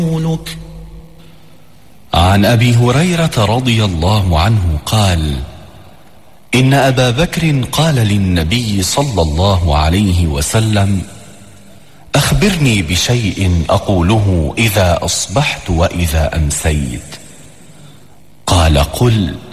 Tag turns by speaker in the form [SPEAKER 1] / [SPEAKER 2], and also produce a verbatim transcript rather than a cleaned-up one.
[SPEAKER 1] يعصونك. عن أبي هريرة رضي الله عنه قال: إن أبا بكر قال للنبي صلى الله عليه وسلم: أخبرني بشيء أقوله إذا أصبحت وإذا أمسيت. قال: قل: